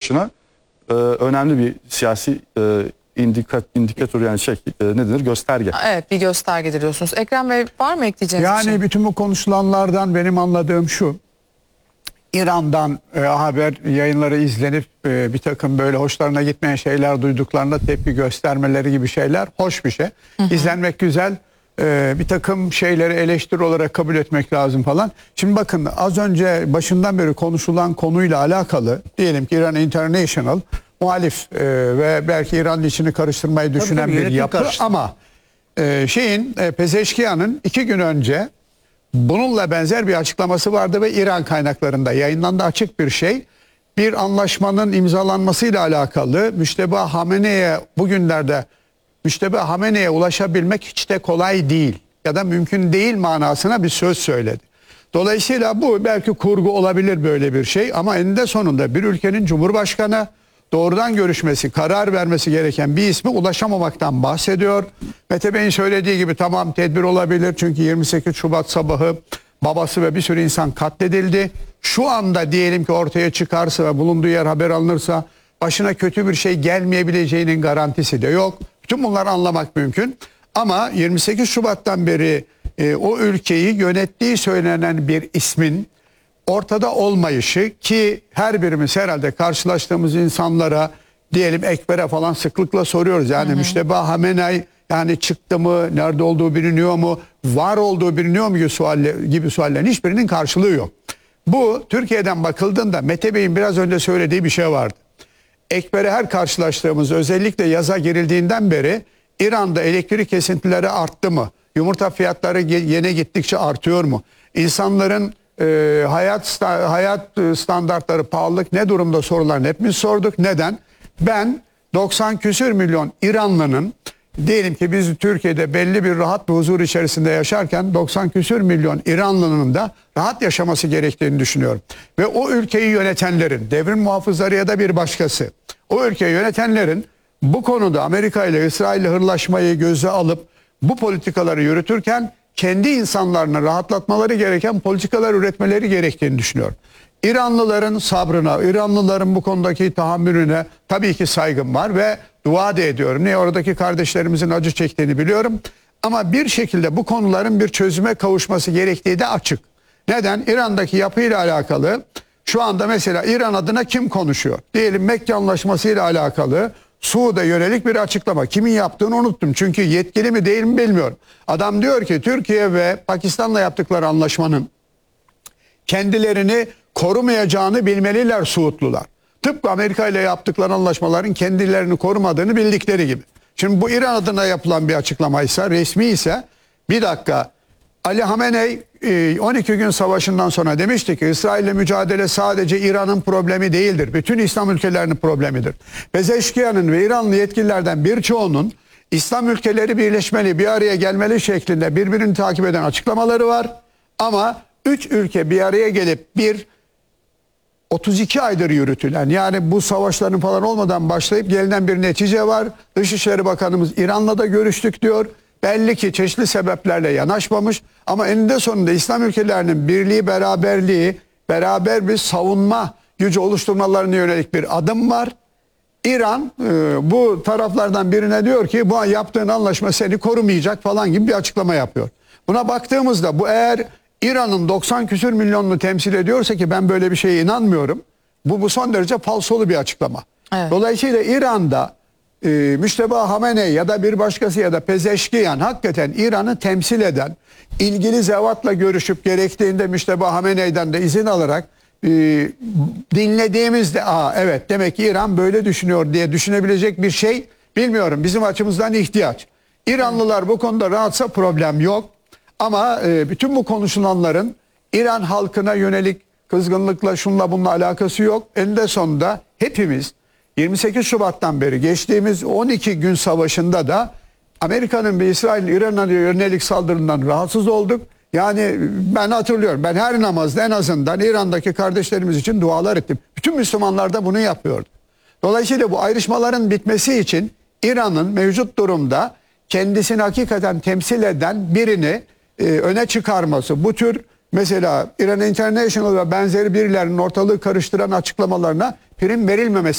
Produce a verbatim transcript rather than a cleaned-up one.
başına e, önemli bir siyasi e, indikat, indikatör yani şey e, ne denir gösterge. Evet, bir gösterge diyorsunuz. Ekrem Bey var mı ekleyeceğiniz bir şey? Yani bütün bu konuşulanlardan benim anladığım şu. İran'dan e, haber yayınları izlenip e, bir takım böyle hoşlarına gitmeyen şeyler duyduklarında tepki göstermeleri gibi şeyler hoş bir şey. Hı hı. İzlenmek güzel. E, bir takım şeyleri eleştiri olarak kabul etmek lazım falan. Şimdi bakın az önce başından beri konuşulan konuyla alakalı diyelim ki İran International muhalif e, ve belki İran'ın içini karıştırmayı düşünen tabii, bir yapı karıştı. ama e, şeyin e, Pezeşkiyan'ın iki gün önce bununla benzer bir açıklaması vardı ve İran kaynaklarında yayınlandı açık bir şey. Bir anlaşmanın imzalanmasıyla alakalı Müşteba Hamene'ye bugünlerde Müşteba Hamene'ye ulaşabilmek hiç de kolay değil ya da mümkün değil manasına bir söz söyledi. Dolayısıyla bu belki kurgu olabilir böyle bir şey ama eninde sonunda bir ülkenin cumhurbaşkanı doğrudan görüşmesi, karar vermesi gereken bir isme ulaşamamaktan bahsediyor. Mete Bey'in söylediği gibi tamam tedbir olabilir çünkü yirmi sekiz Şubat sabahı babası ve bir sürü insan katledildi. Şu anda diyelim ki ortaya çıkarsa ve bulunduğu yer haber alınırsa başına kötü bir şey gelmeyebileceğinin garantisi de yok. Bütün bunları anlamak mümkün. Ama yirmi sekiz Şubat'tan beri e, o ülkeyi yönettiği söylenen bir ismin ortada olmayışı ki her birimiz herhalde karşılaştığımız insanlara diyelim Ekber'e falan sıklıkla soruyoruz. Yani hı hı. Müşteba Hamenei yani çıktı mı, nerede olduğu biliniyor mu, var olduğu biliniyor mu gibi, sualle, gibi suallerin hiçbirinin karşılığı yok. Bu Türkiye'den bakıldığında Mete Bey'in biraz önce söylediği bir şey vardı. Ekber'e her karşılaştığımız özellikle yaza girildiğinden beri İran'da elektrik kesintileri arttı mı? Yumurta fiyatları yene gittikçe artıyor mu? İnsanların e, hayat hayat standartları, pahalılık ne durumda sorularını hepimiz sorduk. Neden? Ben doksan küsür milyon İranlının diyelim ki biz Türkiye'de belli bir rahat bir huzur içerisinde yaşarken doksan küsür milyon İranlının da rahat yaşaması gerektiğini düşünüyorum. Ve o ülkeyi yönetenlerin, devrim muhafızları ya da bir başkası, o ülkeyi yönetenlerin bu konuda Amerika ile İsrail ile hırlaşmayı göze alıp bu politikaları yürütürken kendi insanlarını rahatlatmaları gereken politikalar üretmeleri gerektiğini düşünüyorum. İranlıların sabrına, İranlıların bu konudaki tahammülüne tabii ki saygım var ve dua da ediyorum. Niye? Oradaki kardeşlerimizin acı çektiğini biliyorum. Ama bir şekilde bu konuların bir çözüme kavuşması gerektiği de açık. Neden? İran'daki yapıyla alakalı şu anda mesela İran adına kim konuşuyor? Diyelim Mekke Anlaşması ile alakalı Suud'a yönelik bir açıklama. Kimin yaptığını unuttum. Çünkü yetkili mi değil mi bilmiyorum. Adam diyor ki Türkiye ve Pakistan'la yaptıkları anlaşmanın kendilerini korumayacağını bilmeliler Suudlular. Tıpkı Amerika ile yaptıkları anlaşmaların kendilerini korumadığını bildikleri gibi. Şimdi bu İran adına yapılan bir açıklamaysa, resmi ise bir dakika Ali Hamenei on iki gün savaşından sonra demişti ki İsrail ile mücadele sadece İran'ın problemi değildir. Bütün İslam ülkelerinin problemidir. Pezeşkiyan'ın ve İranlı yetkililerden birçoğunun İslam ülkeleri birleşmeli, bir araya gelmeli şeklinde birbirini takip eden açıklamaları var. Ama üç ülke bir araya gelip bir otuz iki aydır yürütülen yani bu savaşların falan olmadan başlayıp gelinen bir netice var. Dışişleri Bakanımız İran'la da görüştük diyor. Belli ki çeşitli sebeplerle yanaşmamış ama eninde sonunda İslam ülkelerinin birliği, beraberliği, beraber bir savunma gücü oluşturmalarına yönelik bir adım var. İran e, bu taraflardan birine diyor ki bu yaptığın anlaşma seni korumayacak falan gibi bir açıklama yapıyor. Buna baktığımızda bu eğer İran'ın doksan küsür milyonunu temsil ediyorsa ki ben böyle bir şeye inanmıyorum. Bu bu son derece falsolu bir açıklama. Evet. Dolayısıyla İran'da e, Müşteba Hamenei ya da bir başkası ya da Pezeşkiyan hakikaten İran'ı temsil eden ilgili zevatla görüşüp gerektiğinde Müşteba Hamenei'den de izin alarak e, dinlediğimizde aa evet demek ki İran böyle düşünüyor diye düşünebilecek bir şey bilmiyorum. Bizim açımızdan ihtiyaç. İranlılar bu konuda rahatsa problem yok. Ama e, bütün bu konuşulanların İran halkına yönelik kızgınlıkla şunla bununla alakası yok. Eninde sonunda hepimiz yirmi sekiz Şubat'tan beri geçtiğimiz on iki gün savaşında da Amerika'nın ve İsrail'in İran'a yönelik saldırından rahatsız olduk. Yani ben hatırlıyorum ben her namazda en azından İran'daki kardeşlerimiz için dualar ettim. Bütün Müslümanlar da bunu yapıyordu. Dolayısıyla bu ayrışmaların bitmesi için İran'ın mevcut durumda kendisini hakikaten temsil eden birini e, öne çıkarması, bu tür mesela İran International ve benzeri birilerinin ortalığı karıştıran açıklamalarına prim verilmemesi